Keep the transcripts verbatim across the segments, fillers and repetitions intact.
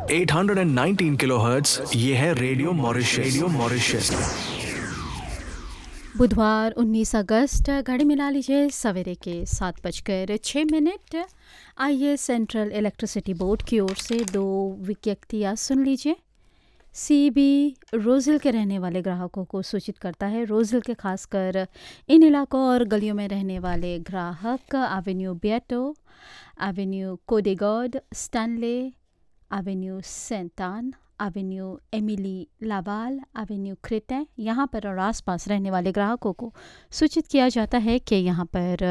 आठ सौ उन्नीस किलोहर्ट्ज, ये है रेडियो मॉरिशस। Radio Mauritius. बुधवार उन्नीस अगस्त, घड़ी मिला लीजिए सवेरे के सात बजकर छः मिनट। आइए सेंट्रल इलेक्ट्रिसिटी बोर्ड की ओर से दो विज्ञप्तियाँ सुन लीजिए। सीबी रोजिल के रहने वाले ग्राहकों को सूचित करता है। रोजिल के खासकर इन इलाकों और गलियों में रहने वाले ग्राहक एवेन्यू बेटो, Avenue कोडेगॉड, Stanley, Avenue सेंतान, Avenue Emily लावाल, एवेन्यू क्रेटें, यहाँ पर और आसपास रहने वाले ग्राहकों को सूचित किया जाता है कि यहाँ पर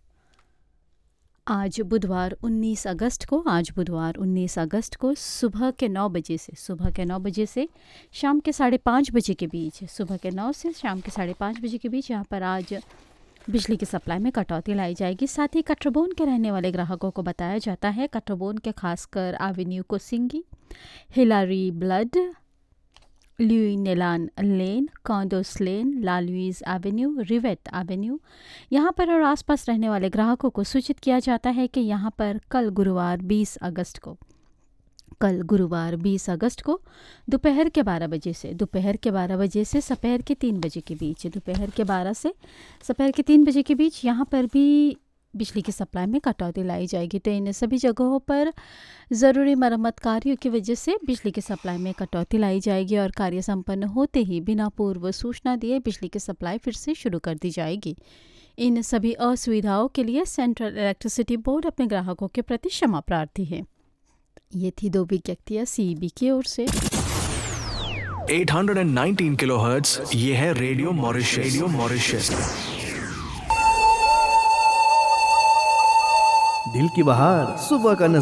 आज बुधवार उन्नीस अगस्त को आज बुधवार उन्नीस अगस्त को सुबह के नौ बजे से सुबह के नौ बजे से शाम के साढ़े पाँच बजे के बीच सुबह के नौ से शाम के साढ़े पाँच बजे के बीच यहाँ पर आज बिजली की सप्लाई में कटौती लाई जाएगी। साथ ही कटरबोन के रहने वाले ग्राहकों को बताया जाता है कटरबोन के खासकर एवेन्यू कोसिंगी, हिलारी ब्लड, ल्यूई नेलान लेन, कॉन्डोस लेन, लालुइज एवेन्यू, रिवेट एवेन्यू, यहाँ पर और आसपास रहने वाले ग्राहकों को सूचित किया जाता है कि यहाँ पर कल गुरुवार बीस अगस्त को कल गुरुवार बीस अगस्त को दोपहर के बारह बजे से दोपहर के बारह बजे से दोपहर के तीन बजे के बीच दोपहर के बारह से दोपहर के तीन बजे के बीच यहाँ पर भी बिजली की सप्लाई में कटौती लाई जाएगी। तो इन सभी जगहों पर ज़रूरी मरम्मत कार्यों की वजह से बिजली की सप्लाई में कटौती लाई जाएगी और कार्य संपन्न होते ही बिना पूर्व सूचना दिए बिजली की सप्लाई फिर से शुरू कर दी जाएगी। इन सभी असुविधाओं के लिए सेंट्रल इलेक्ट्रिसिटी बोर्ड अपने ग्राहकों के प्रति क्षमा प्रार्थी है। ये थी दो विज्ञप्तियाँ सीईबी की ओर से। आठ सौ उन्नीस किलोहर्ट्ज, ये है रेडियो मॉरिशस। Radio Mauritius. दिल की बहार सुबह का